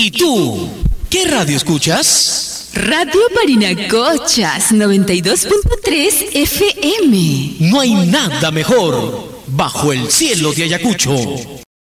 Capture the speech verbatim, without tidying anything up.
¿Y tú? ¿Qué radio escuchas? Radio Parinacochas noventa y dos punto tres F M. No hay nada mejor bajo el cielo de Ayacucho.